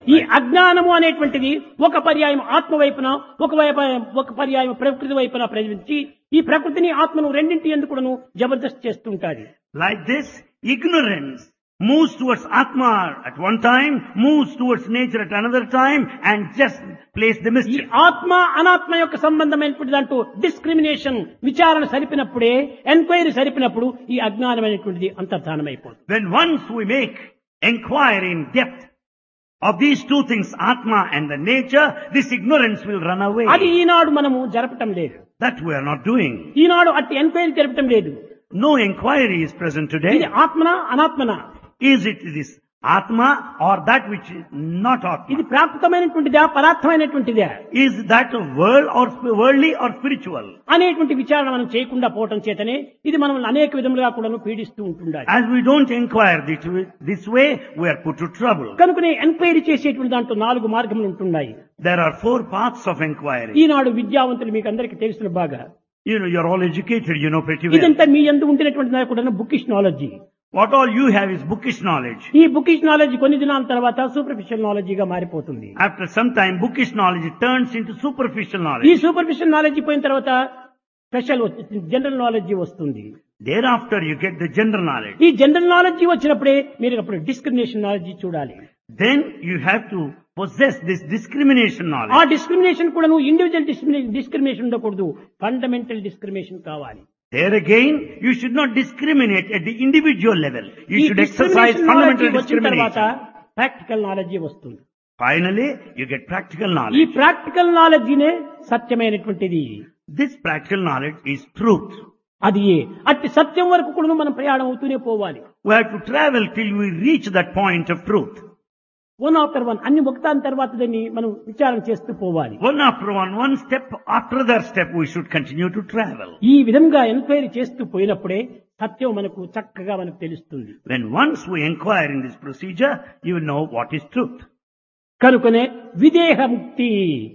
ఈ అజ్ఞానము అనేటువంటిది ఒక పర్యాయం ఆత్మ వైపున ఒక పర్యాయం ప్రకృతి వైపున ప్రవేశించి ఈ ప్రకృతిని ఆత్మను రెండింటి ఎందుకును Jabardasth చేస్తుంటాది. Like this, ignorance moves towards Atma at one time, moves towards nature at another time, and just plays the ఈ mischief. ఆత్మ అనాత్మ యొక్క సంబంధమైనటువంటి దాంట్లో డిస్క్రిమినేషన్ విచారణ సరిపినప్పుడే, ఎంక్వైరీ సరిపినప్పుడు ఈ అజ్ఞానం అనేటువంటిది అంతర్ధానమైపోతుంది. When once we make inquiry in depth of these two things, Atma and the nature, this ignorance will run away. అది ఈనాడు మనము జరపటం లేదు. That we are not doing. ఈనాడు అట్టి ఎంక్వైరీ జరపటం లేదు. No inquiry is present ఇది today. ఆత్మనా అనాత్మనా, Is it this Atma or that which is not Atma? ఇది ప్రాకృతమైనటువంటిదా పరార్థమైనటువంటిదా Is that a world or worldly or spiritual? అనేటువంటి విచారణ మనం చేయకుండా పోవటం చేతనే ఇది మనం అనేక విధములుగా కూడా పీడిస్తూ ఉంటుండాలి. As we don't inquire this way, we are put to trouble. కనుకనే ఎంక్వైరీ చేసేటువంటి దాంట్లో 4 మార్గములు ఉంటున్నాయి. There are 4 paths of inquiry. ఈనాడు విద్యావంతులు మీకు అందరికీ తెలిసిన బాగా You know, you're all educated, you know pretty well. ఇదంతా మీ యందు ఉండినటువంటి దాని కూడా bookish knowledge. What all you have is bookish knowledge. ఈ బుకిష్ నాలెడ్జి కొన్ని దినాల తర్వాత సూపర్ఫిషియల్ నాలెడ్జిగా మారిపోతుంది. After some time, bookish knowledge turns into superficial ఈ knowledge. సూపర్ఫిషియల్ నాలెడ్జి పోయిన తర్వాత స్పెషల్ జనరల్ నాలెడ్జి వస్తుంది. Thereafter, you get the general knowledge. ఈ జనరల్ నాలెడ్జి వచ్చినప్పుడే మీరు అప్పుడు డిస్క్రిమినేషన్ నాలెడ్జి చూడాలి. Then you have to possess this discrimination ఆ knowledge. డిస్క్రిమినేషన్ కూడా ఇండివిజువల్ డిస్క్రిమినేషన్ ఉండకూడదు, ఫండమెంటల్ డిస్క్రిమినేషన్ కావాలి. There again, you should not discriminate at the individual level. You ఈ should exercise discrimination knowledge fundamental వచ్చిన తర్వాత discrimination. Practical knowledge వస్తుంది. Finally, you get practical ఈ knowledge. Practical నాలెడ్జినే సత్యమైనటువంటిది. This practical knowledge is truth. అది అట్టి సత్యం వరకు కూడా మనం ప్రయాణం అవుతూనే పోవాలి. We have to travel till we reach that point of truth. One after one అన్ని ఒకదాని తర్వాత దాన్ని మనం విచారణ చేస్తూ పోవాలి. One after one step after that step, we should continue to travel. ఈ విధంగా ఎంక్వైరీ చేస్తూ పోయినప్పుడే సత్యం మనకు చక్కగా మనకు తెలుస్తుంది. When once we inquire in this procedure, you will know what is truth. కనుకనే విదేహముక్తి,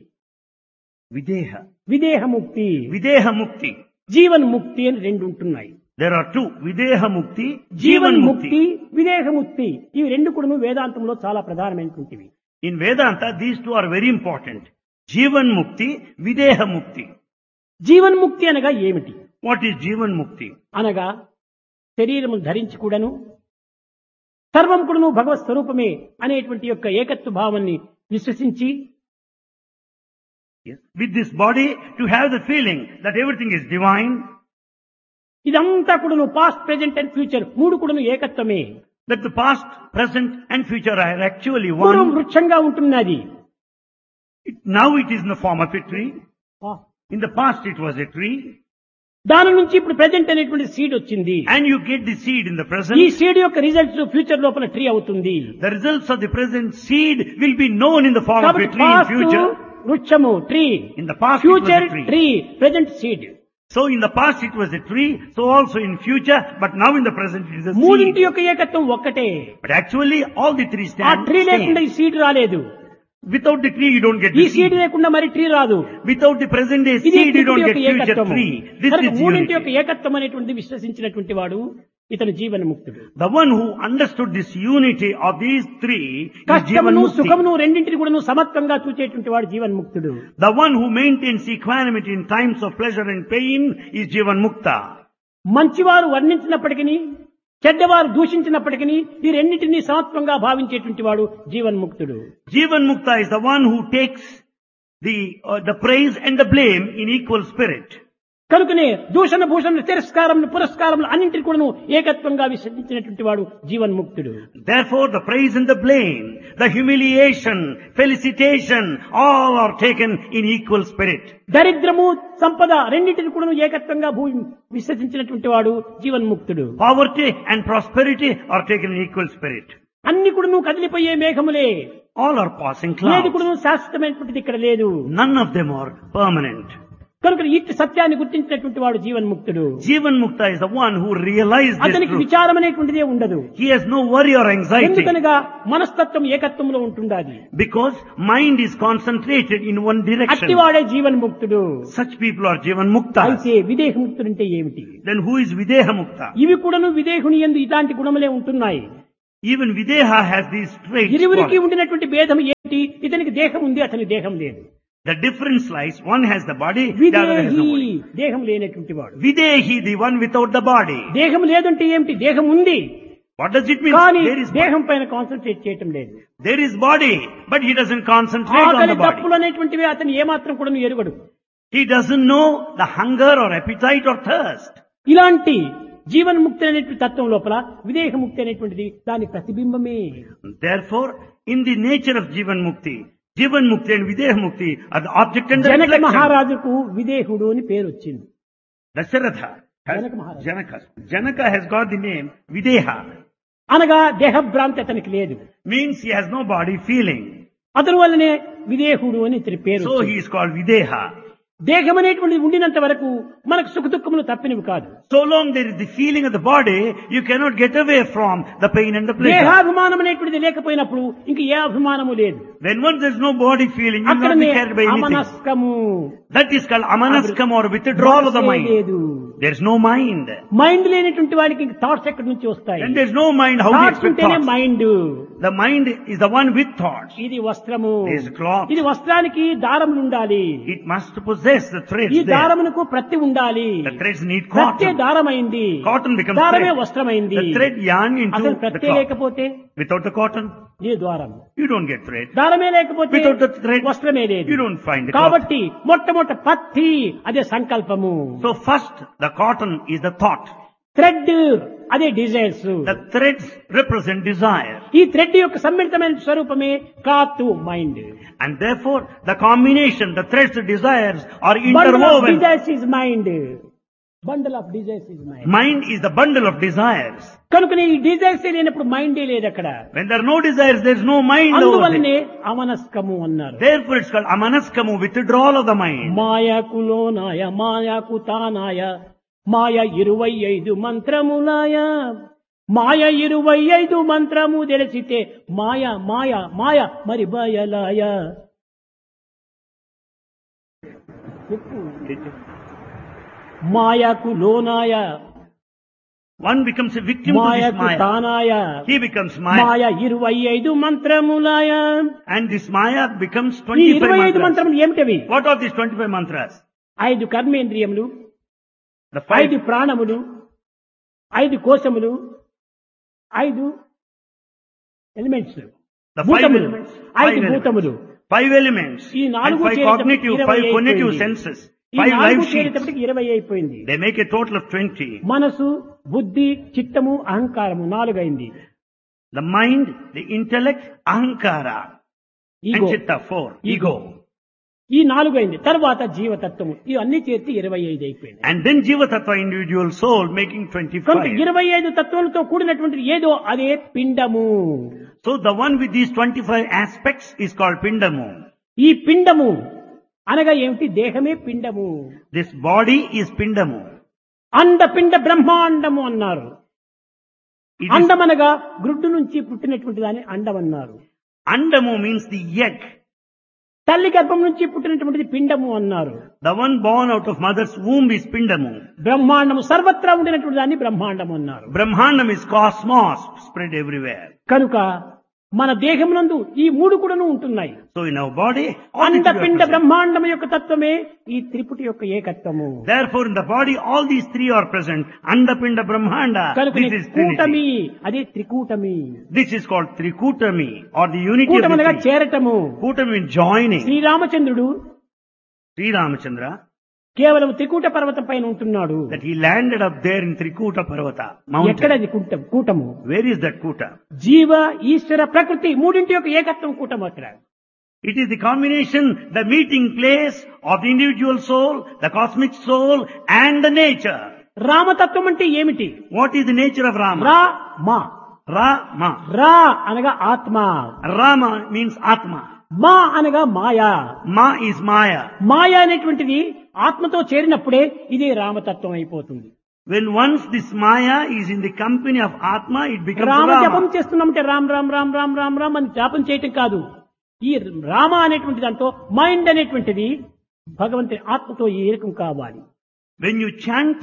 Videha. విదేహముక్తి, Videha mukti. జీవన్ముక్తి అని 2 ఉంటున్నాయి. There are 2. Videha mukti, Jivan జీవన్ముక్తి, mukti. విదేహముక్తి, ఇవి 2 కూడా వేదాంతంలో చాలా ప్రధానమైనటువంటివి. In Vedanta, these 2 are very important. Jivan mukti, Videha mukti. జీవన్ముక్తి అనగా ఏమిటి? What is Jivan mukti? అనగా శరీరము ధరించి కూడాను సర్వం కూడాను భగవత్ స్వరూపమే అనేటువంటి యొక్క ఏకత్వ భావాన్ని విశ్వసించి Yes. With this body, to have the feeling that everything is divine, ఇదంతా కూడాను పాస్ట్ ప్రెజెంట్ అండ్ ఫ్యూచర్ 3 కూడాను ఏకత్వమే. that the past, present and future are actually పూర్వం one. వృక్షంగా ఉంటున్నది. Now it is in the form of a tree. In the past it was a tree. దాని నుంచి ఇప్పుడు present అనేటువంటి seed వచ్చింది. And you get the seed in the present. ఈ seed యొక్క results future లోపల ట్రీ అవుతుంది. The results of the present seed will be known in the form of a కాబట్టి tree in పాస్ట్ future. వృక్షము tree, In the past it was future a tree. Tree, present seed. So in the past it was a tree, so also in future, but now in the present it is a మూడింటి seed. యొక్క ఏకత్వం ఒక్కటే. But actually all the 3 ఆ stand tree లేకుండా same. ఈ seed రాలేదు. Without the tree you don't get ఈ the seed seed. లేకుండా మరి ట్రీ రాదు. Without the present day ఇది seed you don't మూడింటి get యొక్క future ఏకత్వము. tree. This కనుక is మూడింటి unity. యొక్క ఏకత్వం అనేటువంటిది విశ్వసించినటువంటి వాడు ఇతను జీవన్ముక్తుడు. The one who understood this unity of these 3 is Jivan కష్టమును Mukti. సుఖమును రెండింటిని కూడా సమత్వంగా చూచేటువంటి వాడు జీవన్ముక్తుడు. The one who maintains equanimity in times of pleasure and pain is Jivan Mukta. మంచివారు వర్ణించినప్పటికీ చెడ్డవారు దూషించినప్పటికీ ఈ రెండింటినీ సమత్వంగా భావించేటువంటి వాడు జీవన్ముక్తుడు. Jivan Mukta is the one who takes the praise and the blame in equal spirit. కనుకనే దూషణ భూషణ తిరస్కారం పురస్కారం అన్నింటినీ కూడా ఏకత్వంగా విశ్వసించినటువంటి వాడు జీవన్ముక్తుడు. Therefore the praise and the blame, the humiliation, felicitation, all are taken in equal spirit. దరిద్రము సంపద రెండింటిని కూడా ఏకత్వంగా విశ్వసించినటువంటి వాడు జీవన్ముక్తుడు. Poverty and prosperity are taken in equal spirit. అన్ని కూడా కదిలిపోయే మేఘములే, All are passing ఏది clouds. కూడా శాశ్వతమైనటువంటిది ఇక్కడ లేదు. None of them are permanent. కనుక ఇట్టి సత్యాన్ని గుర్తించినటువంటి వాడు జీవన్ముక్తుడు. Jivan Mukta is the one who realized this అతనికి truth. విచారం అనేటువంటిదే ఉండదు. He has no worry or anxiety ఎందుకనగా మనస్తత్వం ఏకత్వంలో ఉంటుండాలి. because mind is concentrated in one direction. అట్టివాడే జీవన్ముక్తుడు. Such people are Jivan Mukta. అయితే విదేహముక్తుడు అంటే ఏమిటి? Then who is Videha Mukta? ఇవి కూడాను విదేహుని యందు ఇలాంటి గుణములే ఉంటున్నాయి. Even Videha has these traits. ఇరువురికి qualities. ఉండినటువంటి భేదం ఏమిటి ఏమిటి? ఇతనికి దేహం ఉంది, అతనికి దేహం లేదు. The difference lies, one has the body, the other has no విదేహి, body. దేహం లేనటువంటి వాడు. Videhi, the one without the body. దేహం లేదంటే ఏమిటి? దేహం ఉంది What does it mean? కానీ There is దేహం పైన కాన్సన్ట్రేట్ చేయటం లేదు. There is body, but he doesn't concentrate on ఆకలి the body. తప్పులు అనేటువంటివి అతను ఏమాత్రం కూడా ఎరుగడు. He doesn't know the hunger or appetite or thirst. ఇలాంటి జీవన్ముక్తి అనేటువంటి తత్వం లోపల విదేహముక్తి అనేటువంటిది దాని ప్రతిబింబమే. Therefore, in the nature of Jivan Mukti and Videha Mukti are the object and the Janaka reflection. మహారాజుకు విదేహుడు అని పేరు వచ్చింది. Dasharatha Janaka Maharaj. Janaka has got the name Videha. అనగా దేహభ్రాంతి అతనికి లేదు. Means he has no body feeling. అతని వల్లనే విదేహుడు అని ఇతని పేరు So వచ్చింది. he is called Videha. దేహం అనేటువంటిది ఉండినంత వరకు మనకు సుఖ దుఃఖములు తప్పినవి కాదు. So long there is the feeling of the body, you cannot get away from the pain and the pleasure. దేహాభిమానం అనేటువంటిది లేకపోయినప్పుడు ఇంక ఏ అభిమానము లేదు. When once there is no body feeling, you will not be అక్కడనే carried by anything. అమనస్కము. That is called amanaskam or withdrawal of the mind. లేదు. There is no mind. Mind లేనటువంటి వాడికి thoughts ఎక్కడి నుంచి వస్తాయి? When there is no mind, how do you thoughts expect ఉంటేనే thoughts? Mind. The mind is the one with thoughts. ఇది వస్త్రము. There is cloth. ఇది వస్త్రానికి దారములు ఉండాలి. It must possess the threads ఈ there. దారమునకు ప్రత్తి ఉండాలి. The threads need ప్రత్తే cotton. దారమైంది. Cotton becomes దారమే thread. వస్త్రమైంది. The thread yarn into అసలు the ప్రత్తే cloth. లేకపోతే Without the cotton, ఏ ద్వారం? you don't get thread. దారమే లేకపోతే Without the thread, వస్త్రమే లేదు. you don't find the cloth. కాబట్టి మొట్టమొదట పత్తి అదే సంకల్పము. So first, the cotton is the thought. Thread అదే desires. The threads represent desire. ఈ థ్రెడ్ యొక్క సమ్మిళితమైన స్వరూపమే cloth mind. And therefore, the combination, the threads, the desires are bundle of interwoven. Desires is mind. Bundle of desires is mind. Mind is the bundle of desires. కనుక ఈ desires లేనప్పుడు మైండే లేదు అక్కడ. When there are no desires, there is no mind over అందువల్లనే there. అమనస్కము అన్నారు. Therefore, it's called amanaskamu, withdrawal of the mind. మాయకు లోనాయ మాయకు తానాయ మాయ 25 మంత్రములాయ మాయ 25 మంత్రము తెలిసితే మాయ మాయ మాయ మరి బయలాయ. మాయకు లోనాయ One becomes a victim to this మాయకు maya. తానాయ He becomes maya. Maya 25 మంత్రములాయ. And this maya becomes ఈ 25 25 mantras. మంత్రములు ఏమిటవి? What are these 25 mantras? 5 కర్మేంద్రియములు, The 5 5 ప్రాణములు, 5 కోశములు, 5 ఎలిమెంట్స్, the 5 భూతములు, elements. 5 భూతములు. 5 elements. ఈ And 4 5 cognitive, 5 cognitive senses. ఈ 5 life 4 sheets. చేరేటప్పటికి 20 అయిపోయింది. They make a total of 20. మనసు, బుద్ధి, చిత్తము, అహంకారము 4 అయింది. The mind, the intellect, ahankara. And ego chitta, 4. Ego. ఈ 4 అయింది. తర్వాత జీవతత్వము ఇవన్నీ చేర్చి 25 అయిపోయింది. And then Jiva Tattva, individual soul, making కనుక 25. 25 తత్వాలతో కూడినటువంటిది ఏదో అదే పిండము. So the one with these 25 aspects is called Pindamu. ఈ పిండము అనగా ఏమిటి? దేహమే పిండము. This body is Pindamu. అండపిండ బ్రహ్మాండము అన్నారు. It is, అండమనగా గ్రుడ్డు నుంచి పుట్టినటువంటి దాన్ని అండం అన్నారు. Andamu means the egg. తల్లి గర్భం నుంచి పుట్టినటువంటిది పిండము అన్నారు. The one born out of mother's womb is Pindamu. బ్రహ్మాండము సర్వత్రా ఉండినటువంటి దాన్ని బ్రహ్మాండము అన్నారు. Brahmanam is cosmos, spread everywhere. కనుక మన దేహమునందు ఈ 3 కూడాను ఉంటున్నాయి. So in our body, all the three are అండపిండ present. బ్రహ్మాండము యొక్క తత్వమే ఈ త్రిపుటి యొక్క ఏకత్వము. Therefore in the body, all these 3 are present. Andapinda Brahmanda. కనుక This is Trinity. కూటమి అదే త్రికూటమి. This is called Trikutami or the unity of కూటమనగా the three. చేరటము. Kutami means joining. శ్రీరామచంద్రుడు Sri Ramachandra, కేవలం త్రికూట పర్వతం పైన ఉంటున్నాడు. that he landed up there in Trikuta Parvata mountain. ఎక్కడది కూటము? Where is that Kuta? జీవ ఈశ్వర ప్రకృతి మూడింటి యొక్క ఏకత్వం కూటము అక్కడ. It is the combination, the meeting place of the individual soul, the cosmic soul and the nature. రామతత్వం అంటే ఏమిటి? What is the nature of Rama? రా మా. Rama. రా అనగా ఆత్మ, Rama means Atma. మా అనగా మాయా. Ma is Maya. మాయా అనేటువంటిది ఆత్మతో చేరినప్పుడే ఇదే రామతత్వం అయిపోతుంది. When once this Maya is in the company of Atma, it becomes Rama జపం Rama. చేస్తున్నామంటే రామ్ రామ్ రామ్ రామ్ రామ్ రామ్ అని జపం చేయటం కాదు. ఈ రామ అనేటువంటి దాంతో మైండ్ అనేటువంటిది భగవంతుని ఆత్మతో ఏకం కావాలి. When you chant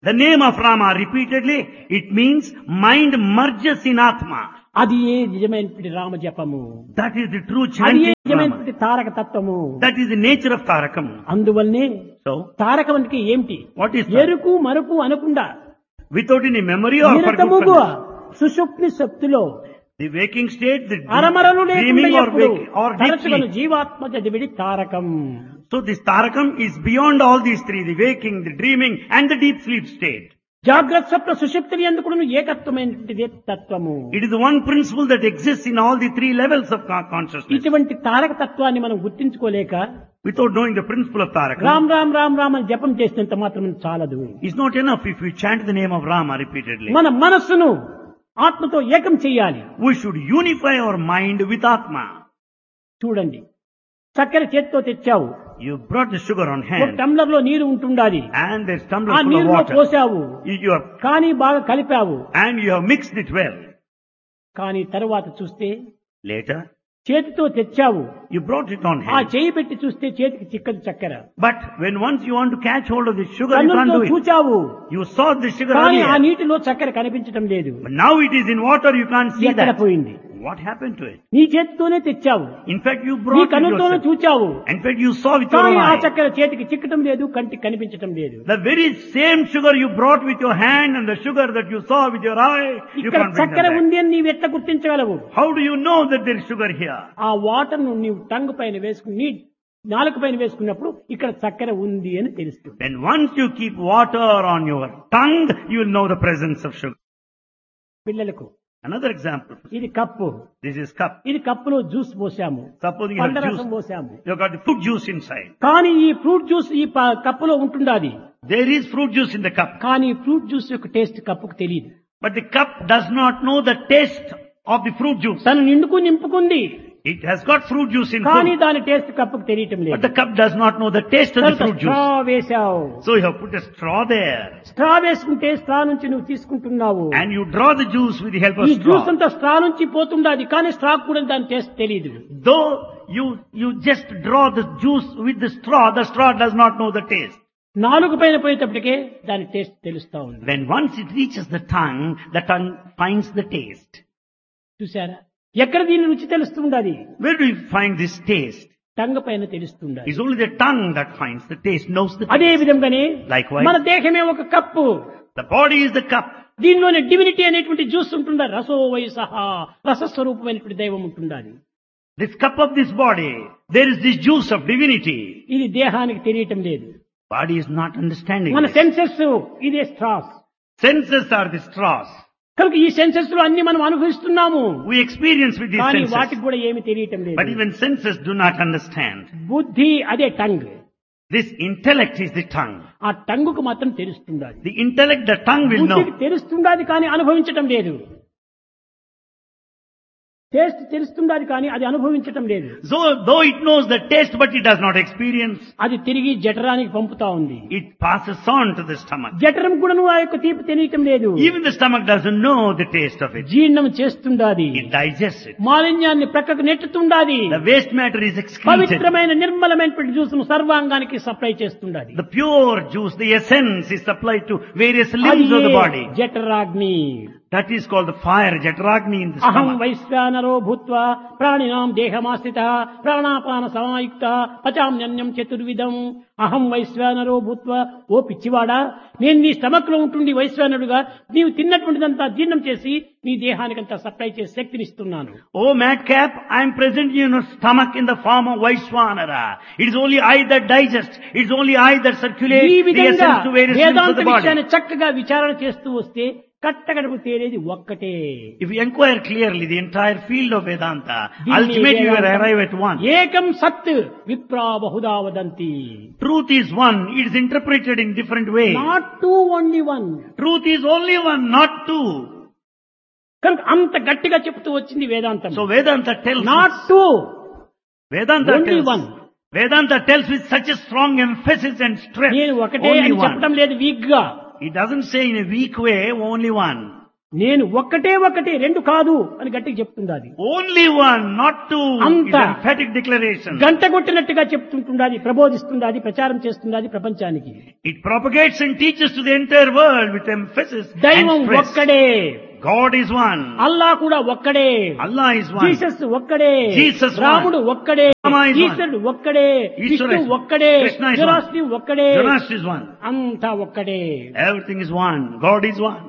The name of Rama repeatedly, it means mind merges in Atma. అది ఏ నిజమైనటువంటి రామ జపము, That is the true అది ఏ chanting of Rama. నిజమైనటువంటి తారక తత్వము. That is the nature of Tarakam. అందువల్లనే So, తారకం అంటే ఏమిటి? what is that? ఎరుకు మరుపు అనకుండా Without any memory or నిరతముగా forgetfulness. సుషుప్తి శక్తిలో The waking state, the అరమరలు లేకుండా dreaming or ఎప్పుడు waking or deep తరచుగను sleep. జీవాత్మ చదివిడి Tarakam. So this Tarakam is beyond all these three, the waking, the dreaming and the deep sleep state. జాగ్రత్త స్వప్న సుషుప్తులు ఎందుకు ఏకత్వమైనటువంటిది తత్వము. It is the one principle that exists in all the three levels of consciousness. ఇటువంటి తారక తత్వాన్ని మనం గుర్తించుకోలేక Without knowing the principle of Tarakam, Ram Ram Ram Ram అని జపం చేసినంత మాత్రం చాలదు. it's not enough if we chant the name of Rama repeatedly. మన మనస్సును ఆత్మతో ఏకం చేయాలి. We should unify our mind with Atma. చూడండి, చక్కెర చేతితో తెచ్చావు, You brought the sugar on ఒక hand టంబ్లర్ లో నీరు ఉంటుండాలి, and there's tumbler ఆ full of నీరులో water. పోసావు, You have, కానీ బాగా కలిపావు. and you have mixed it well. కానీ తరువాత చూస్తే Later, చేతితో తెచ్చావు, you brought it on ఆ hand. చేయి పెట్టి చూస్తే చేతికి చిక్కదు చక్కెర. But when once you want to catch hold of the sugar, you can't కన్నులతో do it. చూచావు, You saw the sugar కానీ ఆ earlier. నీటిలో చక్కెర కనిపించడం లేదు. But now it is in water, you can't see ఎక్కడ that. పోయింది? What happened to it? నీ చేతితోనే తెచ్చావు, In fact, you నీ brought it కన్నులతోనే yourself. చూచావు, In fact, you saw with your కానీ own ఆ eye. చక్కెర చేతికి చిక్కటం లేదు, కంటికి కనిపించటం లేదు. The very same sugar you brought with your hand and the sugar that you saw with your eye, you ఇక్కడ can't bring చక్కెర that back. ఉంది అని నీవు ఎట్లా గుర్తించగలవు? How do you know that there is sugar here? ఆ water ను నీవు tongue పైన వేసుకుని నాలుక పైన వేసుకున్నప్పుడు ఇక్కడ చక్కెర ఉంది అని తెలుస్తుంది. Then once you keep water on your tongue, you will know the presence of sugar. పిల్లలకు Another example. ఇది కప్పు, This is cup. ఇది కప్పులో జ్యూస్ పోసాము, Suppose you have పండ్ల రసం juice. పోసాము, You got the fruit juice inside. కానీ ఈ fruit juice ఈ కప్పులో ఉంటుండాది, There is fruit juice in the cup. కానీ ఫ్రూట్ జ్యూస్ యొక్క టేస్ట్ కప్పుకు తెలియదు. But the cup does not know the taste of the fruit juice. తను నింపుకుంది, It has got fruit juice in కానీ fruit. దాని taste కప్పుకు తెలియటం But లేదు. the cup does not know the taste of the fruit straw juice. వేశావు, So you have put a straw there. Straw వేసుకుంటే straw నుంచి నువ్వు తీసుకుంటున్నావు. And you draw the juice with the help of ఈ juice straw. అంతా straw నుంచి పోతుండాది, కానీ straw కూడా దాని టేస్ట్ తెలియదు. Though you just draw the juice with the straw does not know the taste. నాలుగు పైన పోయేటప్పటికే దాని టేస్ట్ తెలుస్తా ఉంది. When once it reaches the tongue finds the taste. చూసారా, ఎక్కడ దీని రుచి తెలుస్తుండాది? Where do you find this taste? టంగ పైన తెలుస్తుండాది. It's only the tongue that finds the taste, knows the అదే taste. విధంగానే Likewise, మన దేహమే ఒక cup, the body is the cup. దీనిలోని డివినిటీ అనేటువంటి జ్యూస్ ఉంటుందా, రసో వయసహ, రసస్వరూపమైనటువంటి దైవం ఉంటుండాలి. This cup of this body, there is this juice of divinity. ఇది దేహానికి తెలియటం లేదు. Body is not understanding మన this. సెన్సెస్ ఇదే straws. Senses are the straws. కనుక ఈ సెన్సెస్ లో అన్ని మనం అనుభవిస్తున్నాము, We experience with these కానీ senses. వాటికి కూడా ఏమి తెలియటం But లేదు. even senses do not understand. బుద్ధి అదే tongue, This intellect is the tongue. ఆ టంగుకు మాత్రం తెలుస్తుండాలి. The intellect, the tongue will know. బుద్ధికి తెలుస్తుండాది కానీ అనుభవించటం లేదు. టేస్ట్ తెలుస్తుండాది కానీ అది అనుభవించటం లేదు. So, though it knows the taste, but it does not experience, అది తిరిగి జఠరానికి పంపుతా ఉంది. it passes on to the stomach. జఠరం కూడా ఆ యొక్క తీపి తెలియటం లేదు. Even the stomach doesn't know the taste of it. జీర్ణం చేస్తుండాది, It digests it. మాలిన్యాన్ని ప్రక్కకు నెట్టుతుండాది, The waste matter is excreted. పవిత్రమైన నిర్మలమైనటువంటి జ్యూస్ సర్వాంగానికి సప్లై చేస్తుండాది. The pure juice, the essence is supplied to various అది limbs of the body. జఠరాగ్ని. That is called the fire, Jatragni in the అహం stomach. వైశ్వానరో భూత్వా ప్రాణినాం దేహమాశ్రిత ప్రాణాపాన సమాయుక్త పచామ్యన్యం చతుర్విధం. అహం వైశ్వానరో భూత్వా, ఓ పిచ్చివాడా, నేను నీ stomach లో ఉంటుండి వైశ్వానరుడుగా నీవు తిన్నటువంటిదంతా జీర్ణం చేసి నీ దేహానికంతా సప్లై చేసి శక్తినిస్తున్నాను. Oh madcap, I am present in your stomach in the form of Vaishwanara. It is only I that digest. It is only I that circulates ఈ the విధంగా essence to various limbs of Vedanta the body. విషయాన్ని చక్కగా విచారణ చేస్తూ వస్తే కట్టగడకు తేలేది ఒక్కటే. If you inquire clearly the entire field of Vedanta, దీన్ని ultimately you will Vedantam arrive at one. ఏకం సత్ విప్రా Bahuda వదంతి. Truth is one. It is interpreted in different ways. Not two, only one. Truth is only one, not two. కనుక అంత గట్టిగా చెప్తూ వచ్చింది వేదాంతం. So Vedanta tells not two, Vedanta only tells one. Vedanta tells with such a strong emphasis and stress. నేను ఒకటే Only అని one. చెప్పడం లేదు వీక్ గా. It doesn't say in a weak way, only one. నేను ఒక్కటే రెండు కాదు అని గట్టిగా చెప్తుంది అది. Only one, not two, is Anta. an emphatic declaration. గంట కొట్టినట్టుగా చెప్తుంటుంది, ప్రబోధిస్తుంది, ప్రచారం చేస్తుంది ప్రపంచానికి. It propagates and teaches to the entire world with emphasis దైవం and stress. ఒక్కడే, God is one. అల్లా కూడా ఒక్కడే, Allah is one. జీసస్ ఒక్కడే, Jesus one. రాముడు ఒక్కడే, Rama is one. ఈశ్వరుడు ఒక్కడే, Ishvara విష్ణు is one. ఒక్కడే, Krishna is one. జరాస్ని ఒక్కడే, Zoroaster is one. అంతా ఒక్కడే. Everything is one. God is one.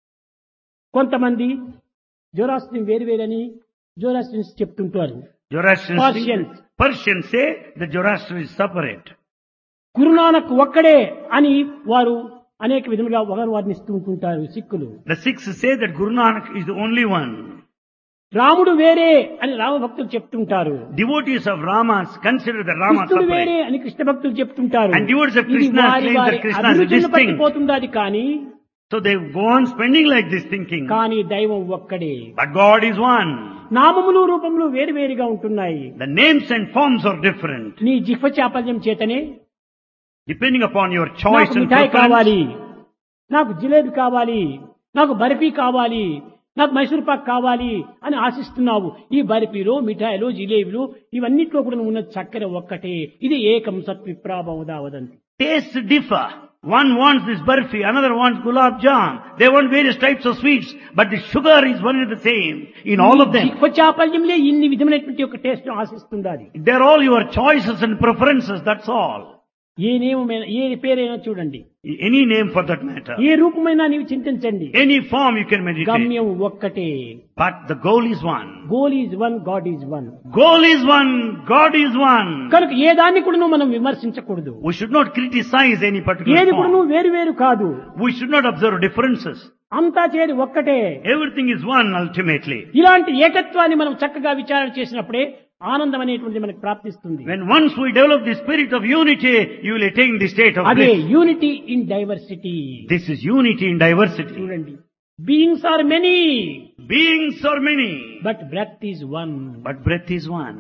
కొంతమంది జొరాస్ట్రియన్ వేరువేరని జొరాస్ట్రియన్స్ చెప్తుంటారు. Zoroastrians, Persians say that Zoroaster is separate. Guru Nanak ఒక్కడే అని వారు అనేక విధములుగా వర్ణిస్తూ ఉంటుంటారు సిక్కులు. The Sikhs say that Guru Nanak is the only one. రాముడు వేరే అని రామ భక్తులు చెప్తుంటారు. Devotees of Ramas consider the Rama కృష్ణుడు వేరే separate. అని కృష్ణ భక్తులు చెప్తుంటారు. And devotees of ఇది Krishna వారి claim that వారి Krishna is అభిరుచులను distinct. పట్టిపోతుంది అది. కానీ So they go on spending like this thinking. కానీ దైవం ఒక్కడే. But God is one. నామములు రూపములు వేరువేరుగా ఉంటున్నాయి. The names and forms are different. నీ జిహ్వ చాపల్యం చేతనే Depending upon your choice నాకు and మిఠాయి కావాలి, preference. నాకు జిలేబీ కావాలి, నాకు బర్ఫీ కావాలి, నాకు మైసూర్ పాక్ కావాలి అని ఆశిస్తున్నావు. ఈ బర్ఫీలో, మిఠాయిలో, జిలేబీలో ఇవన్నిట్లో కూడా ఉన్న చక్కెర ఒక్కటే. ఇది ఏకం సత్విప్రాభవదా వదంతి. Tastes differ. One wants this barfi, another wants gulab jam. They want various types of sweets, but the sugar is one and the same in all of them. జిహ్వ చాపల్యంలో ఇన్ని విధమైనటువంటి ఒక టేస్ట్ ఆశిస్తుంది. They're all your choices and preferences, that's all. ఏ నేమైనా, ఏ పేరైనా చూడండి, Any name for that matter. ఏ రూపమైనా నీవు చింతించండి, Any form you can meditate. గమ్యం ఒక్కటే. But the goal is one. Goal is one, God is one. Goal is one, God is one. కనుక ఏ దాన్ని కూడా మనం విమర్శించకూడదు. We should not criticize any particular ఏది కూడా form. వేరు వేరు కాదు, We should not observe differences. అంతా చేరి ఒక్కటే. Everything is one ultimately. ఇలాంటి ఏకత్వాన్ని మనం చక్కగా విచారణ చేసినప్పుడే ఆనందం అనేటువంటిది మనకు ప్రాప్తిస్తుంది. When once we develop the spirit of unity, you will attain the state of అదే bliss. Unity in diversity. This is unity in diversity. చూడండి, beings are many Beings are many, but breath is one. but breath is one.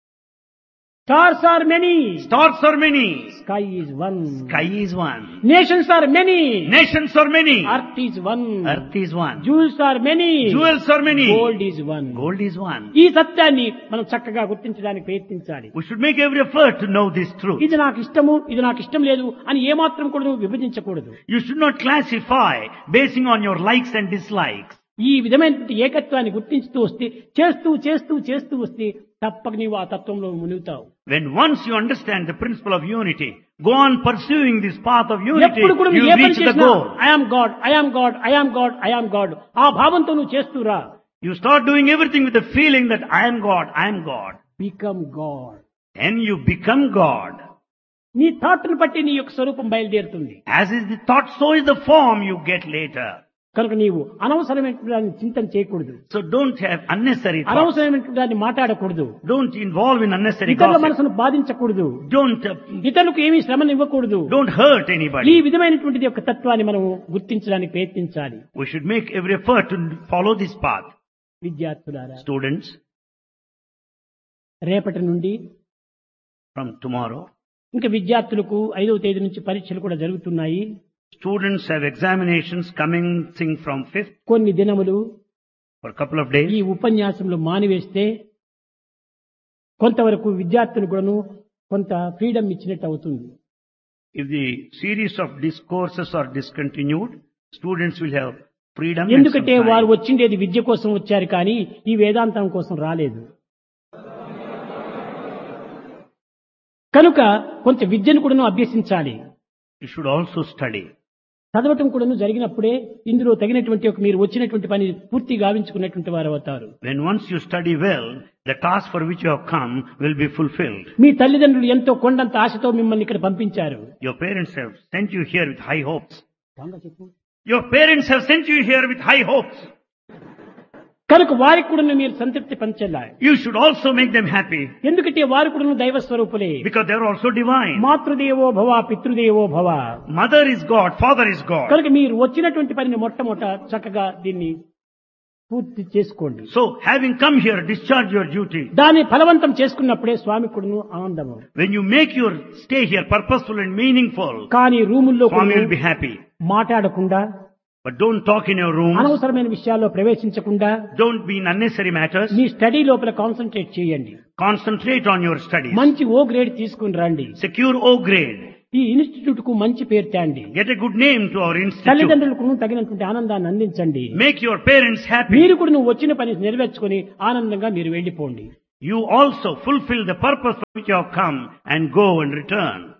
Stars are many, Stars are many, sky is one. sky is one. Nations are many, Nations are many, earth is one. earth is one. Jewels are many, Jewels are many, gold is one. gold is one. ఈ సత్యాన్ని మనం చక్కగా గుర్తించడానికి ప్రయత్నించాలి. We should make every effort to know this truth. ఇది నాకు ఇష్టము, ఇది నాకు ఇష్టం లేదు అని ఏమాత్రం కూడా నువ్వు విభజించకూడదు. You should not classify basing on your likes and dislikes. ఈ విధమైనటువంటి ఏకత్వాన్ని గుర్తించుతూ వస్తే, చేస్తూ చేస్తూ చేస్తూ వస్తే తప్పక నీవు ఆ తత్వంలో మునుగుతావు. When once you understand the principle of unity, go on pursuing this path of unity, ఎప్పుడు కూడా you నువ్వు ఏ will పని reach the చేసినా goal. I am God, I am God, I am God, I am God ఆ భావంతో నువ్వు చేస్తూరా. You start doing everything with the feeling that I am God, I am God. Become God. Then you become God. నీ థాట్ను బట్టి నీ యొక్క స్వరూపం బయలుదేరుతుంది. As is the thought, so is the form you get later. కనుక నీవు అనవసరమైన దాన్ని చింతన చేయకూడదు, So don't have unnecessary thoughts. అనవసరమైన దాన్ని మాట్లాడకూడదు, Don't involve in unnecessary ఇతరుల gossip. మనసును బాధించకూడదు, Don't ఇతరులకు ఏమీ శ్రమను ఇవ్వకూడదు. don't hurt ఈ anybody. విధమైనటువంటి యొక్క తత్వాన్ని మనం గుర్తించడానికి ప్రయత్నించాలి. We should make every effort to follow this path. విద్యార్థులారా, Students, రేపటి నుండి from tomorrow, ఇంకా విద్యార్థులకు 5వ తేదీ నుంచి పరీక్షలు కూడా జరుగుతున్నాయి. students have examinations commencing from 5th కొన్ని దినములు for a couple of days. ఈ ఉపన్యాసంలో మానివేస్తే కొంతవరకు విద్యార్థులు కూడాను కొంత ఫ్రీడమ్ ఇచ్చినట్టు అవుతుంది. If the series of discourses are discontinued, students will have freedom. And some ఎందుకంటే time. వారు వచ్చిండేది విద్య కోసం వచ్చారు, కానీ ఈ వేదాంతం కోసం రాలేదు. కనుక కొంత విద్యను కూడాను అభ్యసించాలి. You should also study. చదవటం కూడాను జరిగినప్పుడే ఇందులో తగినటువంటి ఒక మీరు వచ్చినటువంటి పని పూర్తి గావించుకున్నటువంటి వారు అవుతారు. When once you study well, the task for which you have come will be fulfilled. మీ తల్లిదండ్రులు ఎంతో కొండంత ఆశతో మిమ్మల్ని ఇక్కడ పంపించారు. Your parents have sent you here with high hopes. Your parents have sent you here with high hopes. కనుక వారికి కూడా మీరు సంతృప్తి పంచాలి. You should also make them happy ఎందుకంటే వారు కూడా దైవ స్వరూపులే. because they are also divine. మాతృదేవో భవ, పితృదేవో భవ. Mother is God, father is God. కనుక మీరు వచ్చినటువంటి పనిని మొట్టమొదట చక్కగా దీన్ని పూర్తి చేసుకోండి. So having come here, discharge your duty. దాన్ని ఫలవంతం చేసుకున్నప్పుడే స్వామి కూడాను ఆనందము. When you make your stay here purposeful and meaningful, కానీ రూముల్లో Swami will be happy. మాట్లాడకుండా But don't talk in your room. అనవసరమైన విషయాల్లో ప్రవేశించకుండా Don't be in unnecessary matters. Me study లోపల concentrate చేయండి. Concentrate on your studies. మంచి ఓ grade తీసుకుని రండి. Secure O grade. ఈ ఇన్స్టిట్యూట్ కు మంచి పేరు తేండి. Get a good name to our institute. తల్లిదండ్రులకు తగినటువంటి ఆనందాన్ని అందించండి. Make your parents happy. మీరు కూడా నువ్వు వచ్చిన పని నెరవేర్చుకుని ఆనందంగా మీరు వెళ్ళిపోండి. You also fulfill the purpose for which you have come and go and return.